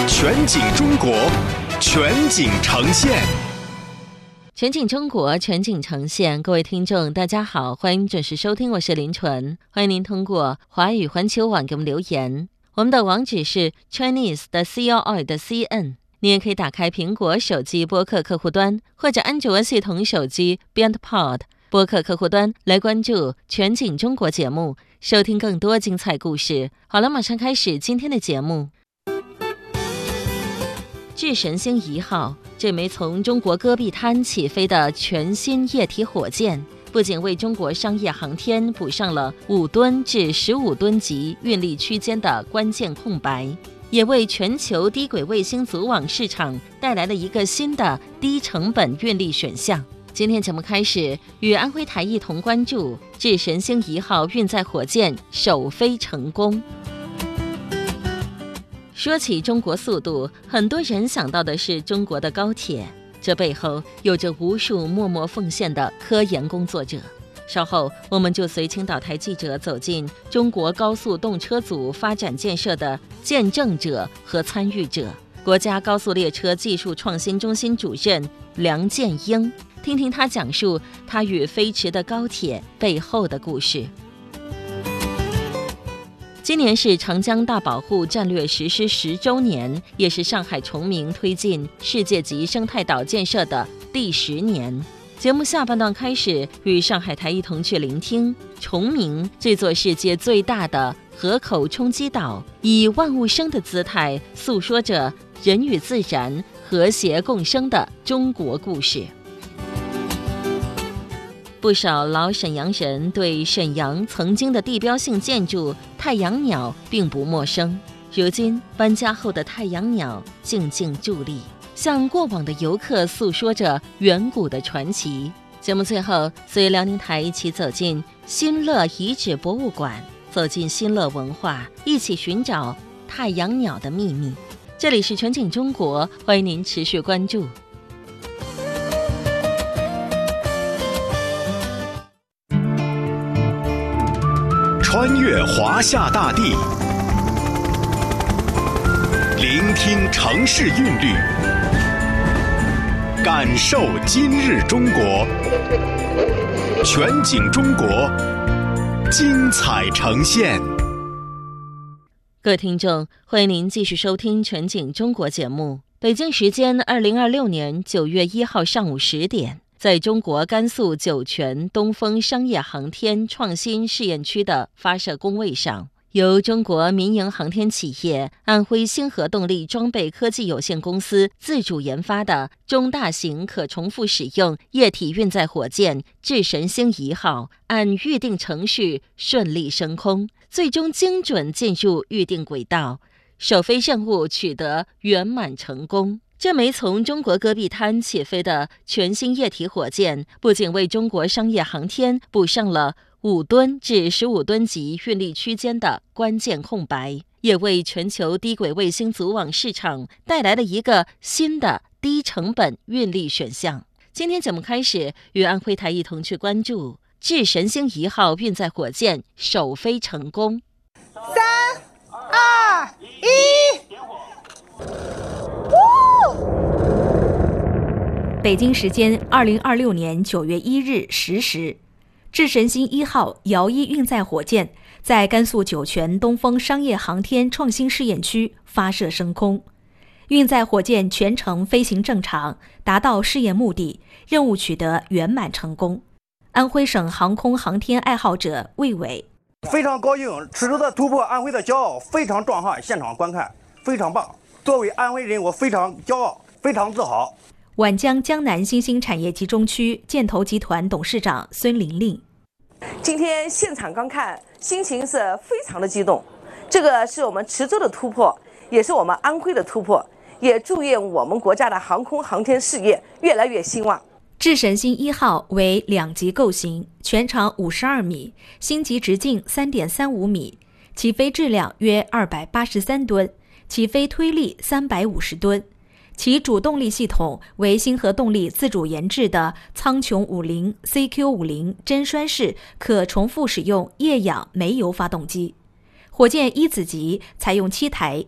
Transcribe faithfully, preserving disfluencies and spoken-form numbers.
全景中国，全景呈现。 全景中国，全景呈现。各位听众大家好，欢迎准时收听，我是林纯。欢迎您通过华语环球网给我们留言，我们的网址是 Chinese 的 C O R 的 C N。 你也可以打开苹果手机播客客户端，或者安卓系统手机 BeyondPod 播客客户端来关注全景中国节目，收听更多精彩故事。好了，马上开始今天的节目。智神星一号，这枚从中国戈壁滩起飞的全新液体火箭，不仅为中国商业航天补上了五吨至十五吨级运力区间的关键空白，也为全球低轨卫星组网市场带来了一个新的低成本运力选项。今天节目开始，与安徽台一同关注智神星一号运载火箭首飞成功。说起中国速度，很多人想到的是中国的高铁，这背后有着无数默默奉献的科研工作者。稍后我们就随青岛台记者走进中国高速动车组发展建设的见证者和参与者，国家高速列车技术创新中心主任梁建英，听听他讲述他与飞驰的高铁背后的故事。今年是长江大保护战略实施十周年，也是上海崇明推进世界级生态岛建设的第十年。节目下半段开始，与上海台一同去聆听崇明这座世界最大的河口冲积岛，以万物生的姿态诉说着人与自然和谐共生的中国故事。不少老沈阳人对沈阳曾经的地标性建筑太阳鸟并不陌生，如今搬家后的太阳鸟静静伫立，向过往的游客诉说着远古的传奇。节目最后，随辽宁台一起走进新乐遗址博物馆，走进新乐文化，一起寻找太阳鸟的秘密。这里是全景中国，欢迎您持续关注。 穿越华夏大地，聆听城市韵律，感受今日中国。全景中国，精彩呈现。 各位听众，欢迎您继续收听全景中国节目。北京时间二零二六年九月一号上午十点，在中国甘肃酒泉东风商业航天创新试验区的发射工位上，由中国民营航天企业安徽星河动力装备科技有限公司自主研发的中大型可重复使用液体运载火箭智神星一号按预定程序顺利升空，最终精准进入预定轨道，首飞任务取得圆满成功。这枚从中国戈壁滩起飞的全新液体火箭，不仅为中国商业航天补上了五吨至十五吨级运力区间的关键空白，也为全球低轨卫星组网市场带来了一个新的低成本运力选项。今天节目开始，与安徽台一同去关注智神星一号运载火箭首飞成功。 三、二、一。 北京时间二零二六年九月一日十时，智神星一号遥一运载火箭在甘肃酒泉东风商业航天创新试验区发射升空。运载火箭全程飞行正常，达到试验目的，任务取得圆满成功。安徽省航空航天爱好者魏伟： 非常高兴，此次的突破，安徽的骄傲，非常壮汉，现场观看非常棒。作为安徽人，我非常骄傲，非常自豪。 皖江江南新兴产业集中区建投集团董事长孙玲玲： 今天现场观看，心情是非常的激动。这个是我们池州的突破，也是我们安徽的突破，也祝愿我们国家的航空航天事业越来越兴旺。 智神星一号为两级构型，全长五十二米，星级直径 三点三五米，起飞质量约二百八十三吨，起飞推力三百五十吨。其主动力系统为星河动力自主研制的苍穹五零 C Q 五零 针栓式可重复使用液氧煤油发动机。火箭一子级采用七台